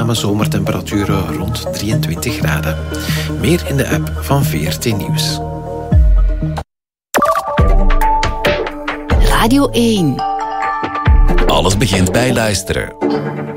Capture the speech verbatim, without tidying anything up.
aangename zomertemperaturen rond drieëntwintig graden. Meer in de app van V R T Nieuws. Radio één. Alles begint bij luisteren.